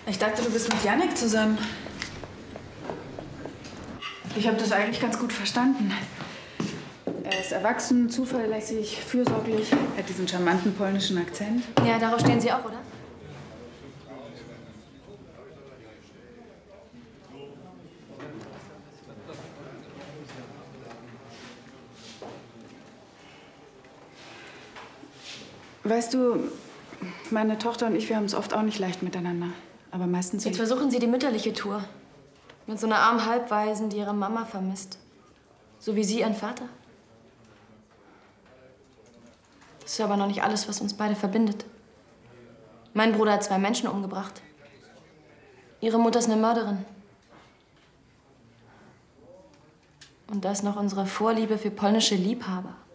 Ich dachte, du bist mit Jannik zusammen. Ich habe das eigentlich ganz gut verstanden. Er ist erwachsen, zuverlässig, fürsorglich, hat diesen charmanten polnischen Akzent. Ja, darauf stehen Sie auch, oder? Weißt du, meine Tochter und ich, wir haben es oft auch nicht leicht miteinander. Aber meistens... Jetzt versuchen Sie die mütterliche Tour. Mit so einer armen Halbwaisen, die ihre Mama vermisst. So wie Sie ihren Vater. Das ist aber noch nicht alles, was uns beide verbindet. Mein Bruder hat 2 Menschen umgebracht. Ihre Mutter ist eine Mörderin. Und da ist noch unsere Vorliebe für polnische Liebhaber.